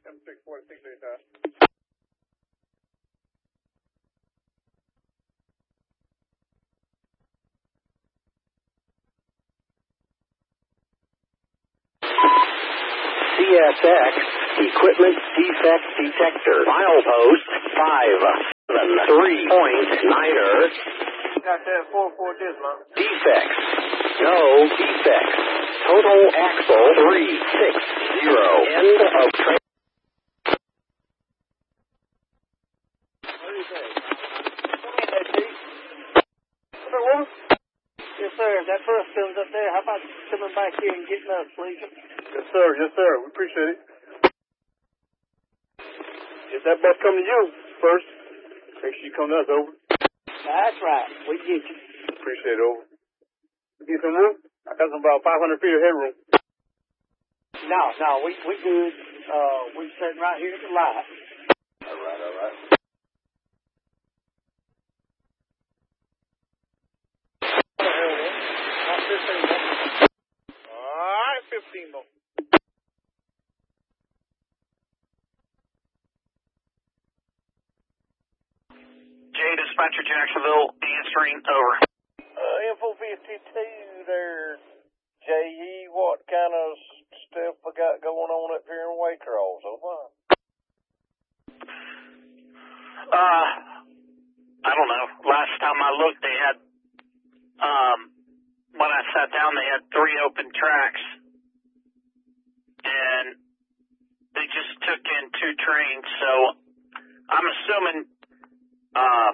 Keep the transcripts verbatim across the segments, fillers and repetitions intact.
M six forty-six eighty-five. C S X Equipment Defect Detector. Milepost five seven three point niner. Got that four four dismount. Defects. No defects. Total axle three six zero. End of train. What do you think? Hey, Pete. What's that, woman? Yes, sir. If that bus comes up there, how about coming back here and getting us, please? Yes, sir. Yes, sir. We appreciate it. If that bus come to you first, make sure you come to us, over. That's right. We get you. Appreciate it, over. You get some room? I got some about five hundred feet of headroom. No, no, we we good. Uh, we sitting right here at the light. All right, all right. All right, fifteen more. J Dispatcher Jacksonville answering, over. Uh, info fifty-two there, J E. What kind of stuff we got going on up here in Waycross? Over. Uh, I don't know. Last time I looked, they had, um, when I sat down, they had three open tracks. And they just took in two trains, so I'm assuming, uh,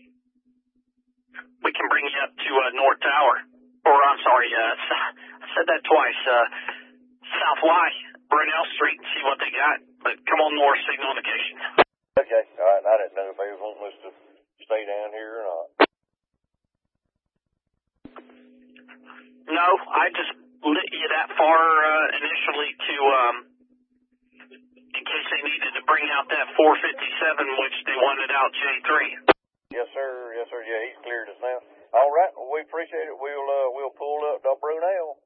we can bring you up to uh, North Tower, or I'm sorry, uh, I said that twice, uh, South Y, Brunel Street, and see what they got, but come on North, signal indication. Okay, all right, I didn't know if they was wanting us to stay down here or not. No, I just lit you that far, uh, initially to, um, in case they needed to bring out that four fifty-seven, which they wanted out J three. Yes, sir. Yes, sir. Yeah, he's cleared us now. All right. Well, we appreciate it. We'll uh, we'll pull up to Brunel.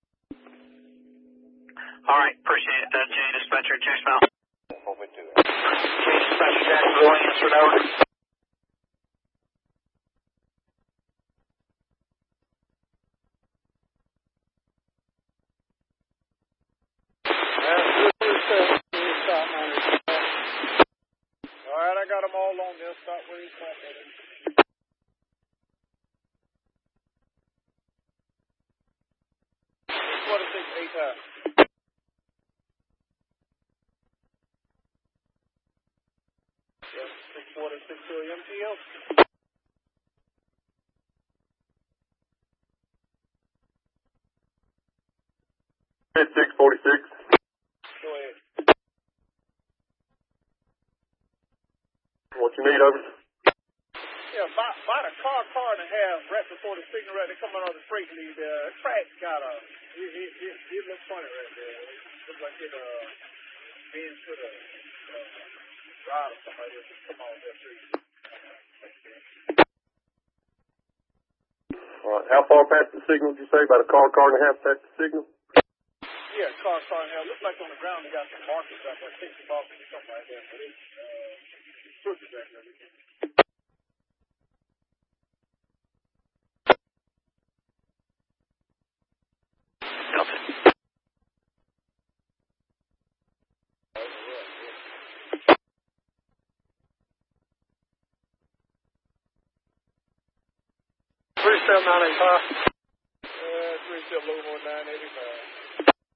All right. Appreciate it. Uh, J Dispatcher Jacksonville. Hold me to it. J Dispatcher Jacksonville answered, over. All right, I got them all on this. Stop where he's at. Forty-six eight times. Yes, six forty-six to M T L. Six forty-six. Go ahead. What you need, over? Yeah, about, about a car, car and a half right before the signal right, they come out on the freight lead. The uh, track's got a, it, it, it, it looks funny right there. It looks like it, uh, being put a, uh, ride or something like this. Come on, that street. All right, how far past the signal did you say? About a car, car and a half past the signal? Yeah, car, car and a half. Looks like on the ground they got some markers out there, sixty markers or something like that. But it's, uh, switches back there. Three seven nine eight five. Uh, three seven one nine eighty five.